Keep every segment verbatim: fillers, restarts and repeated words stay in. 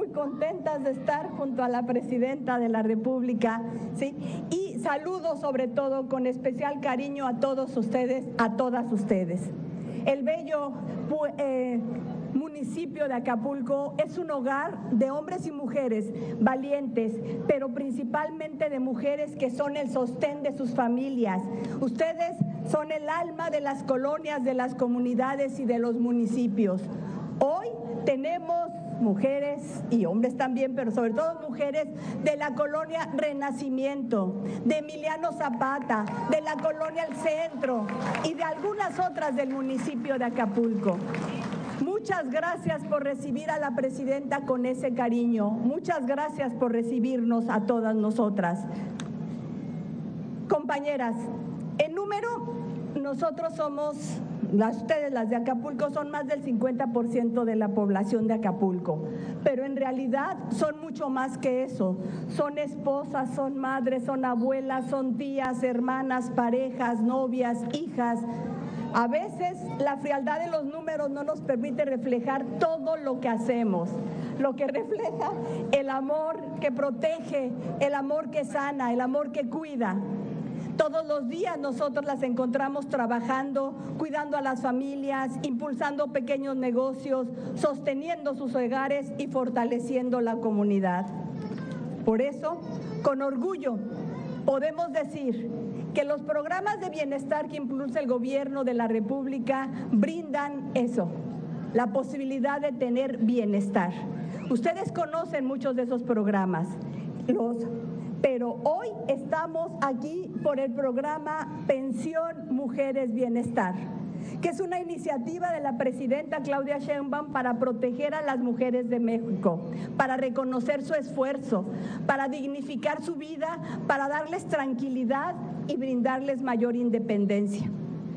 contentas de estar junto a la Presidenta de la República, ¿sí? Y saludo sobre todo con especial cariño a todos ustedes, a todas ustedes. El bello eh, municipio de Acapulco es un hogar de hombres y mujeres valientes, pero principalmente de mujeres que son el sostén de sus familias. Ustedes son el alma de las colonias, de las comunidades y de los municipios. Hoy tenemos mujeres y hombres también, pero sobre todo mujeres de la colonia Renacimiento, de Emiliano Zapata, de la colonia El Centro y de algunas otras del municipio de Acapulco. Muchas gracias por recibir a la Presidenta con ese cariño. Muchas gracias por recibirnos a todas nosotras. Compañeras, en número, nosotros somos, las, ustedes las de Acapulco, son más del cincuenta por ciento de la población de Acapulco, pero en realidad son mucho más que eso. Son esposas, son madres, son abuelas, son tías, hermanas, parejas, novias, hijas. A veces la frialdad de los números no nos permite reflejar todo lo que hacemos, lo que refleja el amor que protege, el amor que sana, el amor que cuida. Todos los días nosotros las encontramos trabajando, cuidando a las familias, impulsando pequeños negocios, sosteniendo sus hogares y fortaleciendo la comunidad. Por eso, con orgullo, podemos decir que los programas de bienestar que impulsa el gobierno de la República brindan eso, la posibilidad de tener bienestar. Ustedes conocen muchos de esos programas, los, pero hoy estamos aquí por el programa Pensión Mujeres Bienestar, que es una iniciativa de la Presidenta Claudia Sheinbaum para proteger a las mujeres de México, para reconocer su esfuerzo, para dignificar su vida, para darles tranquilidad y brindarles mayor independencia.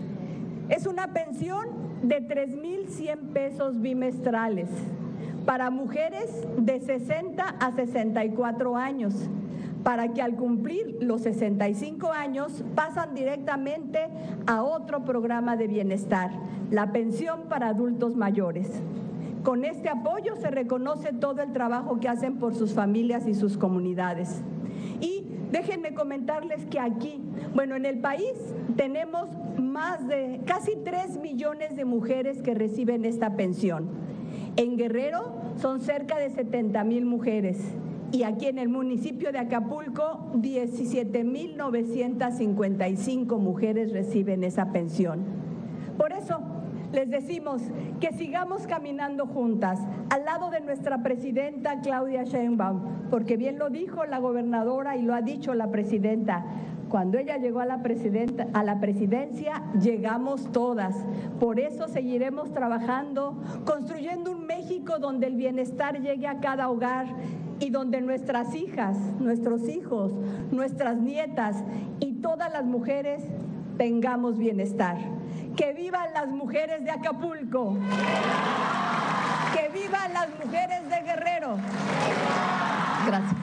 Es una pensión de tres mil cien pesos bimestrales para mujeres de sesenta a sesenta y cuatro años, para que al cumplir los sesenta y cinco años pasan directamente a otro programa de bienestar, la pensión para adultos mayores. Con este apoyo se reconoce todo el trabajo que hacen por sus familias y sus comunidades. Y déjenme comentarles que aquí, bueno, en el país tenemos más de casi tres millones de mujeres que reciben esta pensión. En Guerrero son cerca de setenta mil mujeres. Y aquí en el municipio de Acapulco, diecisiete mil novecientas cincuenta y cinco mujeres reciben esa pensión. Por eso les decimos que sigamos caminando juntas al lado de nuestra Presidenta Claudia Sheinbaum, porque bien lo dijo la gobernadora y lo ha dicho la Presidenta. Cuando ella llegó a la, presidenta, a la presidencia, llegamos todas. Por eso seguiremos trabajando, construyendo un México donde el bienestar llegue a cada hogar y donde nuestras hijas, nuestros hijos, nuestras nietas y todas las mujeres tengamos bienestar. ¡Que vivan las mujeres de Acapulco! ¡Que vivan las mujeres de Guerrero! Gracias.